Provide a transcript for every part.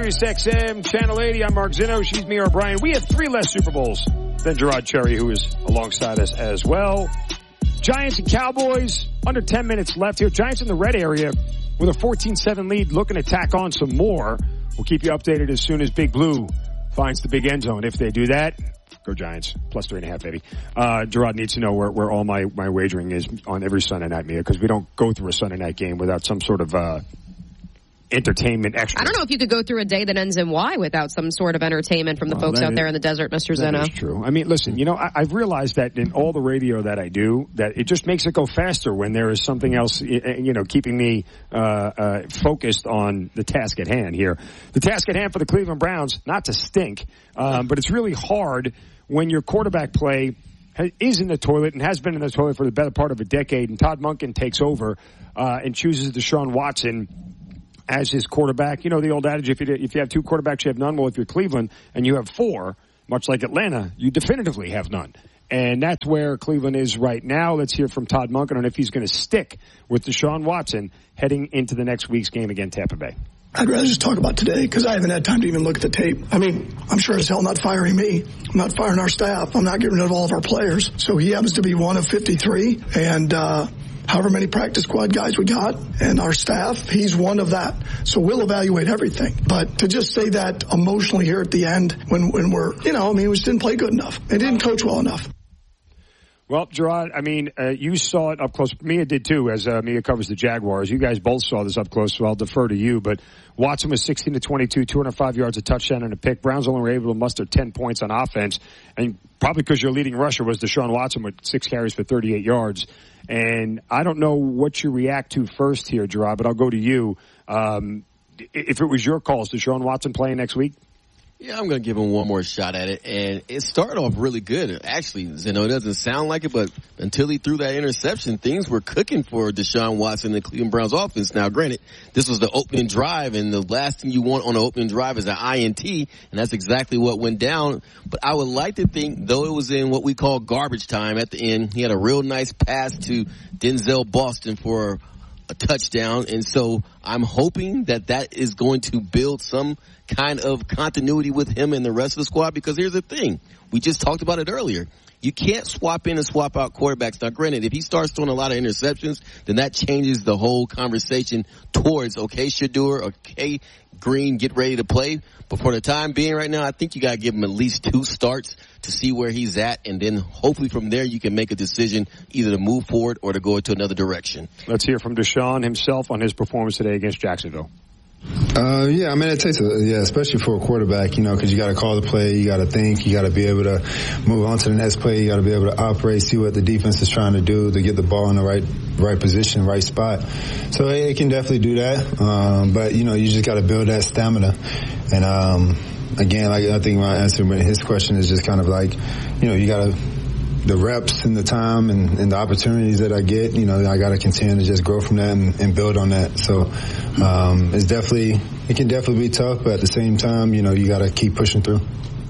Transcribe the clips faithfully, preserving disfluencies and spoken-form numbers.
Sirius X M, Channel eighty. I'm Mark Zinno. She's Mia O'Brien. We have three less Super Bowls than Gerard Cherry, who is alongside us as well. Giants and Cowboys, under ten minutes left here. Giants in the red area with a fourteen seven lead, looking to tack on some more. We'll keep you updated as soon as Big Blue finds the big end zone. If they do that, go Giants. Plus three and a half, baby. Uh, Gerard needs to know where, where all my, my wagering is on every Sunday night, Mia, because we don't go through a Sunday night game without some sort of, uh, entertainment extra. I don't know if you could go through a day that ends in Y without some sort of entertainment from the well, folks out is, there in the desert, Mister Zinno. That is true. I mean, listen, you know, I, I've realized that in all the radio that I do, that it just makes it go faster when there is something else, you know, keeping me uh, uh focused on the task at hand here. The task at hand for the Cleveland Browns, not to stink, um, but it's really hard when your quarterback play is in the toilet and has been in the toilet for the better part of a decade, and Todd Monken takes over uh, and chooses Deshaun Watson as his quarterback. You know the old adage, if you if you have two quarterbacks, you have none. Well, if you're Cleveland and you have four, much like Atlanta, you definitively have none. And that's where Cleveland is right now. Let's hear from Todd Monken on if he's going to stick with Deshaun Watson heading into the next week's game against Tampa Bay. I'd rather just talk about today because I haven't had time to even look at the tape. I mean, I'm sure as hell not firing me. I'm not firing our staff. I'm not getting rid of all of our players. So he happens to be one of fifty-three. And, uh, however many practice squad guys we got and our staff, he's one of that. So we'll evaluate everything. But to just say that emotionally here at the end when, when we're, you know, I mean, we just didn't play good enough. They didn't coach well enough. Well, Gerard, I mean, uh, you saw it up close. Mia did too, as uh, Mia covers the Jaguars. You guys both saw this up close, so I'll defer to you. But Watson was sixteen to twenty-two, two hundred five yards, a touchdown, and a pick. Browns only were able to muster ten points on offense. And probably because your leading rusher was Deshaun Watson with six carries for thirty-eight yards. And I don't know what you react to first here, Gerard, but I'll go to you. Um, if it was your call, is Deshaun Watson playing next week? Yeah, I'm going to give him one more shot at it. And it started off really good. Actually, you know, it doesn't sound like it, but until he threw that interception, things were cooking for Deshaun Watson and the Cleveland Browns offense. Now, granted, this was the opening drive, and the last thing you want on an opening drive is an I N T, and that's exactly what went down. But I would like to think, though it was in what we call garbage time at the end, he had a real nice pass to Denzel Boston for a touchdown. And so I'm hoping that that is going to build some kind of continuity with him and the rest of the squad, because here's the thing. We just talked about it earlier. You can't swap in and swap out quarterbacks. Now, granted, if he starts throwing a lot of interceptions, then that changes the whole conversation towards, okay, Shedeur, okay, Green, get ready to play. But for the time being right now, I think you got to give him at least two starts to see where he's at, and then hopefully from there you can make a decision either to move forward or to go into another direction. Let's hear from Deshaun himself on his performance today against Jacksonville. Uh, yeah, I mean, it takes a, yeah, especially for a quarterback, you know, because you got to call the play, you got to think, you got to be able to move on to the next play, you got to be able to operate, see what the defense is trying to do to get the ball in the right, right position, right spot. So it, it can definitely do that. Um, but you know, you just got to build that stamina. And, um, again, like, I think my answer with his question is just kind of like, you know, you got to, the reps and the time and, and the opportunities that I get, you know, I got to continue to just grow from that and, and build on that. So, um, it's definitely, it can definitely be tough, but at the same time, you know, you got to keep pushing through.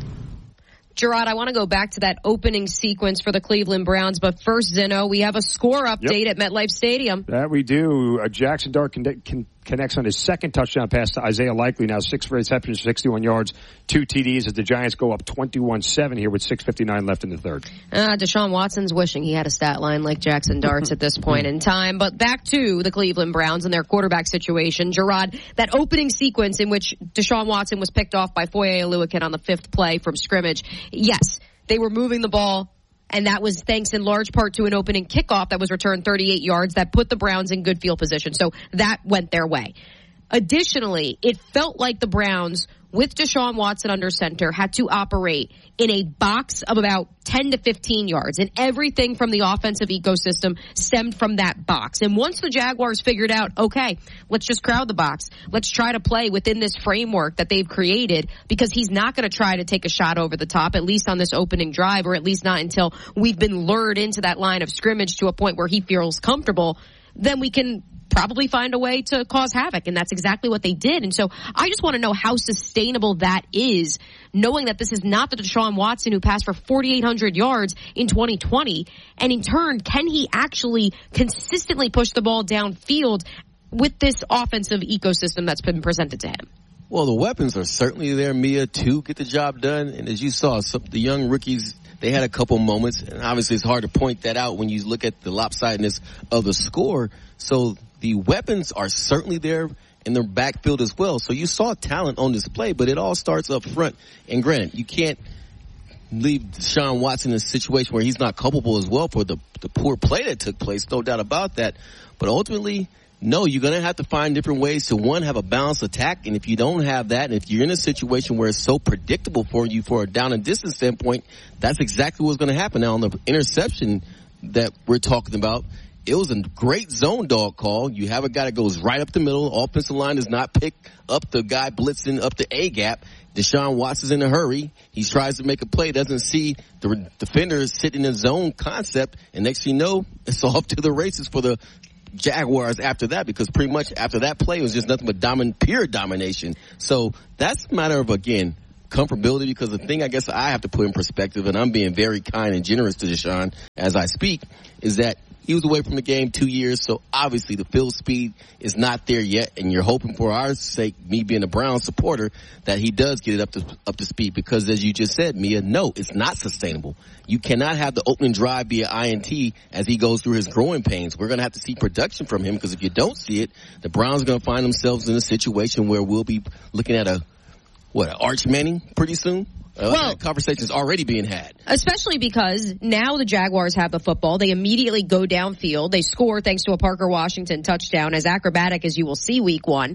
Gerard, I want to go back to that opening sequence for the Cleveland Browns, but first, Zinno, we have a score update yep. at MetLife Stadium. That we do. Uh, Jackson Dart con- con- connects on his second touchdown pass to Isaiah Likely. Now six receptions, sixty-one yards, two T Ds as the Giants go up twenty-one seven here with six fifty-nine left in the third. Uh, Deshaun Watson's wishing he had a stat line like Jackson Dart's at this point in time. But back to the Cleveland Browns and their quarterback situation. Gerard, that opening sequence in which Deshaun Watson was picked off by Foye Oluokun on the fifth play from scrimmage. Yes, they were moving the ball, and that was thanks in large part to an opening kickoff that was returned thirty-eight yards that put the Browns in good field position. So that went their way. Additionally, it felt like the Browns, with Deshaun Watson under center, had to operate in a box of about ten to fifteen yards. And everything from the offensive ecosystem stemmed from that box. And once the Jaguars figured out, okay, let's just crowd the box. Let's try to play within this framework that they've created, because he's not going to try to take a shot over the top, at least on this opening drive, or at least not until we've been lured into that line of scrimmage to a point where he feels comfortable. Then we can probably find a way to cause havoc, and that's exactly what they did. And so I just want to know how sustainable that is, knowing that this is not the Deshaun Watson who passed for forty-eight hundred yards in twenty twenty, and in turn, can he actually consistently push the ball downfield with this offensive ecosystem that's been presented to him? Well, the weapons are certainly there, Mia, to get the job done. And as you saw, some, the young rookies, they had a couple moments. And obviously it's hard to point that out when you look at the lopsidedness of the score. So the weapons are certainly there in the backfield as well. So you saw talent on display, but it all starts up front. And granted, you can't leave Deshaun Watson in a situation where he's not culpable as well for the, the poor play that took place, no doubt about that. But ultimately, no, you're going to have to find different ways to, one, have a balanced attack. And if you don't have that, and if you're in a situation where it's so predictable for you for a down and distance standpoint, that's exactly what's going to happen. Now, on the interception that we're talking about, it was a great zone dog call. You have a guy that goes right up the middle. Offensive line does not pick up the guy blitzing up the A-gap. Deshaun Watson's in a hurry. He tries to make a play, doesn't see the defender sitting in zone concept, and next thing you know, it's off to the races for the Jaguars after that, because pretty much after that play it was just nothing but domin- pure domination. So that's a matter of, again, comfortability, because the thing I guess I have to put in perspective, and I'm being very kind and generous to Deshaun as I speak, is that he was away from the game two years, so obviously the field speed is not there yet, and you're hoping for our sake, me being a Browns supporter, that he does get it up to up to speed, because as you just said, Mia, no, it's not sustainable. You cannot have the opening drive be an I N T as he goes through his growing pains. We're going to have to see production from him, because if you don't see it, the Browns are going to find themselves in a situation where we'll be looking at a, what, an Arch Manning pretty soon? Uh, well, conversation's already being had. Especially because now the Jaguars have the football. They immediately go downfield. They score thanks to a Parker Washington touchdown, as acrobatic as you will see week one.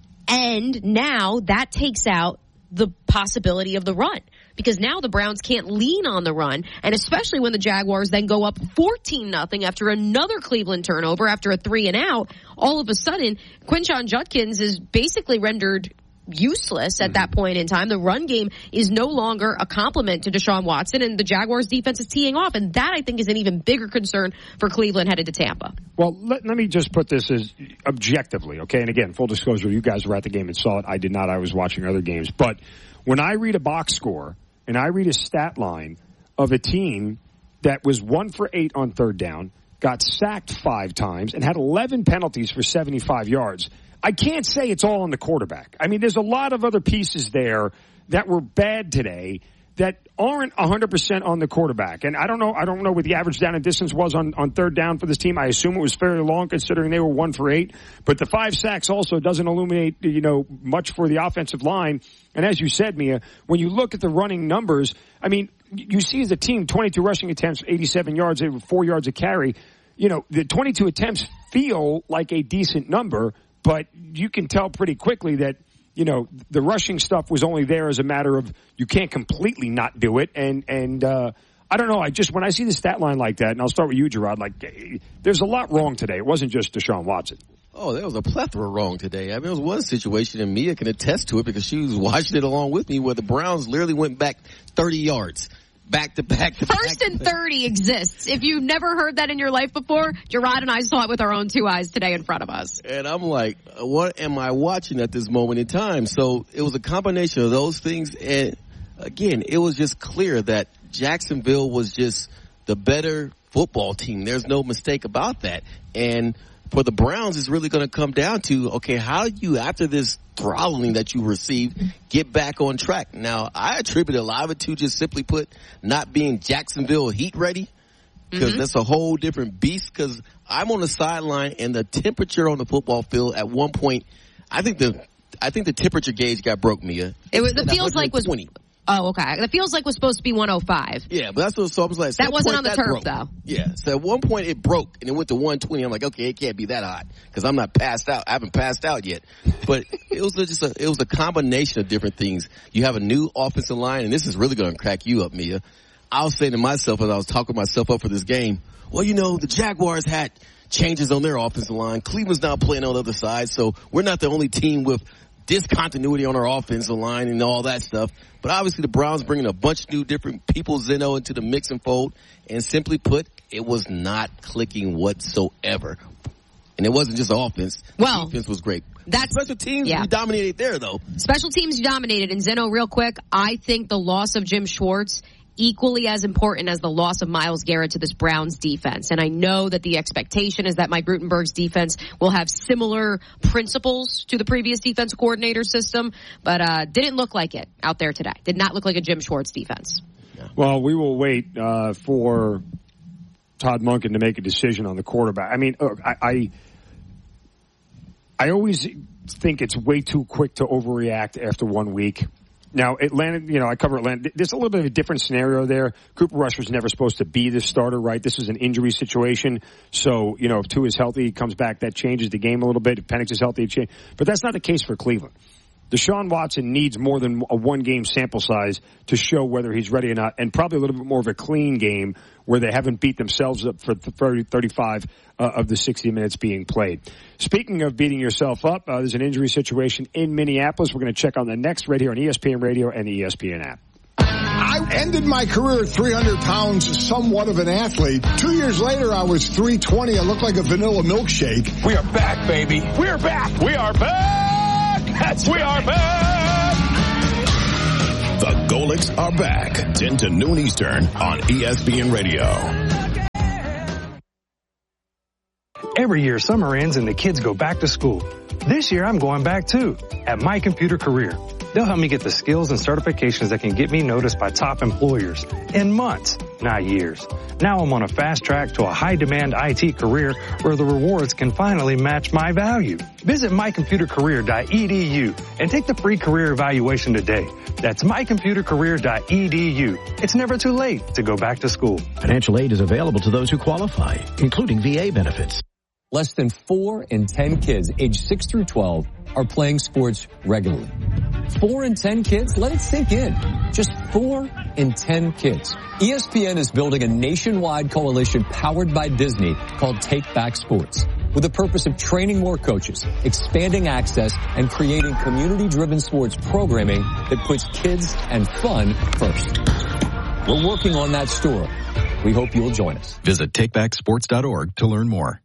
And now that takes out the possibility of the run, because now the Browns can't lean on the run. And especially when the Jaguars then go up fourteen nothing after another Cleveland turnover, after a three and out, all of a sudden, Quinshon Judkins is basically rendered useless at that point in time. The run game is no longer a compliment to Deshaun Watson, and the Jaguars defense is teeing off, and that I think is an even bigger concern for Cleveland headed to Tampa. Well, let, let me just put this as objectively, okay? And again, full disclosure, you guys were at the game and saw it. I did not. I was watching other games. But when I read a box score and I read a stat line of a team that was one for eight on third down, got sacked five times, and had eleven penalties for seventy-five yards, I can't say it's all on the quarterback. I mean, there's a lot of other pieces there that were bad today that aren't one hundred percent on the quarterback. And I don't know, I don't know what the average down and distance was on, on third down for this team. I assume it was fairly long considering they were one for eight. But the five sacks also doesn't illuminate, you know, much for the offensive line. And as you said, Mia, when you look at the running numbers, I mean, you see as a team, twenty-two rushing attempts, eighty-seven yards, four yards a carry. You know, the twenty-two attempts feel like a decent number, but you can tell pretty quickly that, you know, the rushing stuff was only there as a matter of you can't completely not do it. And, and, uh, I don't know. I just, when I see the stat line like that, and I'll start with you, Gerard, like, there's a lot wrong today. It wasn't just Deshaun Watson. Oh, there was a plethora wrong today. I mean, there was one situation, and Mia can attest to it because she was watching it along with me, where the Browns literally went back thirty yards. Back to back to First back and thirty exists. If you've never heard that in your life before, Gerard and I saw it with our own two eyes today in front of us. And I'm like, what am I watching at this moment in time? So it was a combination of those things. And again, it was just clear that Jacksonville was just the better football team. There's no mistake about that. And for the Browns, it's really going to come down to, okay, how do you, after this throttling that you received, get back on track? Now, I attribute a lot of it to, just simply put, not being Jacksonville heat ready, because mm-hmm. that's a whole different beast, because I'm on the sideline and the temperature on the football field at one point, I think the I think the temperature gauge got broke, Mia. It was, it feels like was twenty. Oh, okay. It feels like was supposed to be one oh five. Yeah, but that's what so I was like. That wasn't on the turf, broke. though. Yeah, so at one point it broke and it went to one twenty. I'm like, okay, it can't be that hot because I'm not passed out. I haven't passed out yet. But it was just a, it was a combination of different things. You have a new offensive line, and this is really going to crack you up, Mia. I was saying to myself as I was talking myself up for this game, well, you know, the Jaguars had changes on their offensive line. Cleveland's now playing on the other side, so we're not the only team with discontinuity on our offensive line and all that stuff. But obviously the Browns bringing a bunch of new different people, Zeno, into the mix and fold. And simply put, it was not clicking whatsoever. And it wasn't just offense. Well, the defense was great. That's, special teams, yeah. we dominated there, though. Special teams, you dominated. And Zeno, real quick, I think the loss of Jim Schwartz equally as important as the loss of Myles Garrett to this Browns defense. And I know that the expectation is that Mike Rutenberg's defense will have similar principles to the previous defense coordinator system, but uh, didn't look like it out there today. Did not look like a Jim Schwartz defense. Well, we will wait uh, for Todd Monken to make a decision on the quarterback. I mean, look, I, I I always think it's way too quick to overreact after one week. Now, Atlanta, you know, I cover Atlanta. There's a little bit of a different scenario there. Cooper Rush was never supposed to be the starter, right? This is an injury situation. So, you know, if Tua is healthy, he comes back, that changes the game a little bit. If Penix is healthy, it changes. But that's not the case for Cleveland. Deshaun Watson needs more than a one-game sample size to show whether he's ready or not, and probably a little bit more of a clean game where they haven't beat themselves up for thirty, thirty-five uh, of the sixty minutes being played. Speaking of beating yourself up, uh, there's an injury situation in Minneapolis. We're going to check on the next right here on E S P N Radio and the E S P N app. I ended my career at three hundred pounds, somewhat of an athlete. Two years later, I was three twenty. I looked like a vanilla milkshake. We are back, baby. We are back. We are back. That's we are back. The Golics are back. ten to noon Eastern on E S P N Radio. Every year, summer ends and the kids go back to school. This year, I'm going back too, at My Computer Career. They'll help me get the skills and certifications that can get me noticed by top employers in months, not years. Now I'm on a fast track to a high-demand I T career where the rewards can finally match my value. Visit my computer career dot e d u and take the free career evaluation today. That's my computer career dot e d u. It's never too late to go back to school. Financial aid is available to those who qualify, including V A benefits. Less than four in ten kids aged six through twelve are playing sports regularly. Four in ten kids? Let it sink in. Just four in ten kids. E S P N is building a nationwide coalition powered by Disney called Take Back Sports, with the purpose of training more coaches, expanding access, and creating community-driven sports programming that puts kids and fun first. We're working on that story. We hope you'll join us. Visit take back sports dot org to learn more.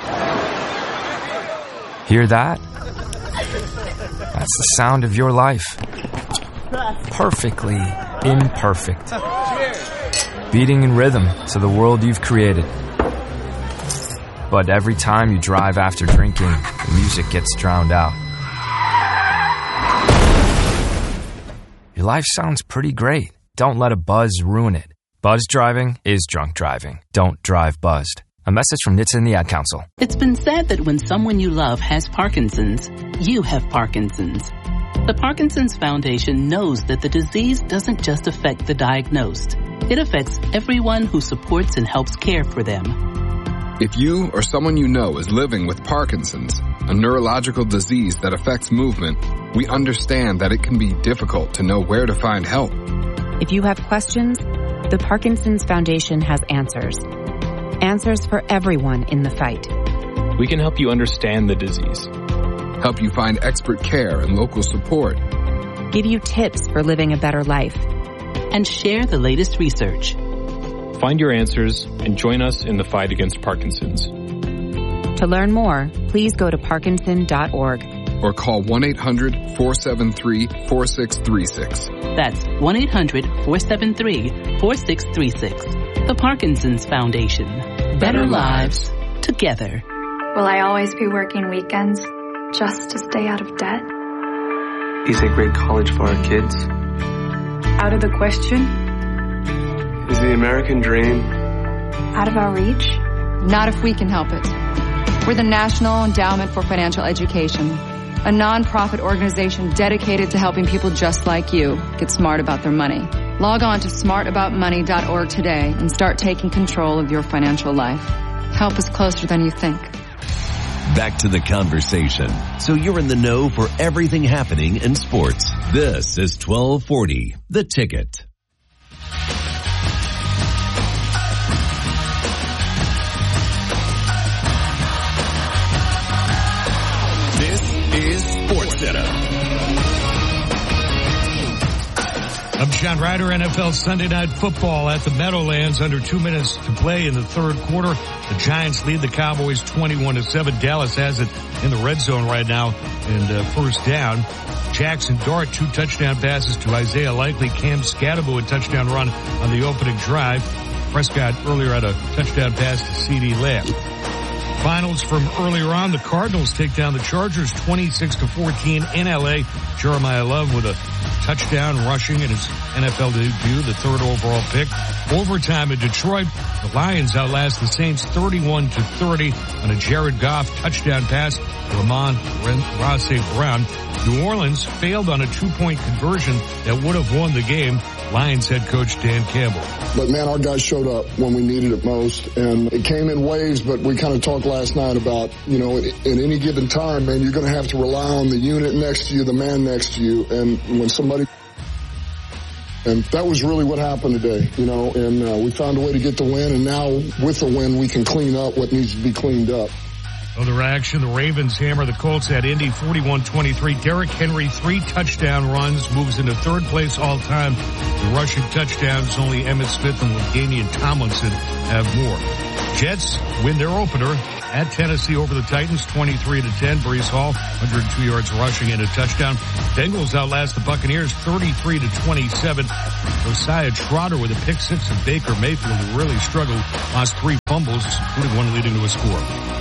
Hear that? That's the sound of your life. Perfectly imperfect. Beating in rhythm to the world you've created. But every time you drive after drinking, the music gets drowned out. Your life sounds pretty great. Don't let a buzz ruin it. Buzz driving is drunk driving. Don't drive buzzed. A message from N H T S A and the Ad Council. It's been said that when someone you love has Parkinson's, you have Parkinson's. The Parkinson's Foundation knows that the disease doesn't just affect the diagnosed. It affects everyone who supports and helps care for them. If you or someone you know is living with Parkinson's, a neurological disease that affects movement, we understand that it can be difficult to know where to find help. If you have questions, the Parkinson's Foundation has answers. Answers for everyone in the fight. We can help you understand the disease. Help you find expert care and local support. Give you tips for living a better life. And share the latest research. Find your answers and join us in the fight against Parkinson's. To learn more, please go to parkinson dot org. Or call one eight hundred four seven three four six three six. That's one eight hundred four seven three four six three six. The Parkinson's Foundation. Better lives together. Will I always be working weekends just to stay out of debt? Is a great college for our kids? Out of the question? Is the American dream out of our reach? Not if we can help it. We're the National Endowment for Financial Education, a non-profit organization dedicated to helping people just like you get smart about their money. Log on to smart about money dot org today and start taking control of your financial life. Help is closer than you think. Back to the conversation, so you're in the know for everything happening in sports. This is twelve forty, The Ticket. This is SportsCenter. I'm John Ryder. N F L Sunday Night Football at the Meadowlands. Under two minutes to play in the third quarter. The Giants lead the Cowboys twenty-one to seven. Dallas has it in the red zone right now and uh, first down. Jackson Dart, two touchdown passes to Isaiah Likely. Cam Scadaboo, a touchdown run on the opening drive. Prescott earlier had a touchdown pass to CeeDee Lamb. Finals from earlier on, the Cardinals take down the Chargers twenty-six to fourteen in L A. Jeremiah Love with a touchdown rushing in his N F L debut, the third overall pick. Overtime in Detroit, the Lions outlast the Saints thirty-one to thirty on a Jared Goff touchdown pass to Amon-Ra Saint Brown. New Orleans failed on a two-point conversion that would have won the game. Lions head coach Dan Campbell. But, man, our guys showed up when we needed it most, and it came in waves, but we kind of talked last night about, you know, at, at any given time, man, you're going to have to rely on the unit next to you, the man next to you, and when somebody... And that was really what happened today, you know, and uh, we found a way to get the win, and now with the win, we can clean up what needs to be cleaned up. Other action, the Ravens hammer the Colts at Indy forty-one twenty-three. Derrick Henry, three touchdown runs, moves into third place all-time. The rushing touchdowns, only Emmitt Smith and LaDainian Tomlinson have more. Jets win their opener at Tennessee over the Titans, twenty-three to ten. Breece Hall, one hundred two yards rushing and a touchdown. Bengals outlast the Buccaneers, thirty-three to twenty-seven. Josiah Trotter with a pick six, and Baker Mayfield, who really struggled, lost three fumbles, including one leading to a score.